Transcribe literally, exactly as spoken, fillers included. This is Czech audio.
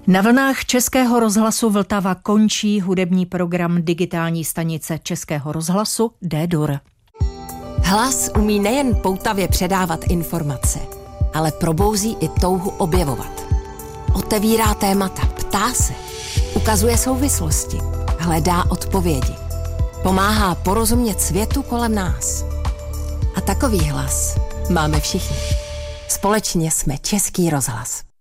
Na vlnách Českého rozhlasu Vltava končí hudební program digitální stanice Českého rozhlasu D-Dur. Hlas umí nejen poutavě předávat informace, ale probouzí i touhu objevovat. Otevírá témata, ptá se, ukazuje souvislosti, hledá odpovědi. Pomáhá porozumět světu kolem nás. A takový hlas máme všichni. Společně jsme Český rozhlas.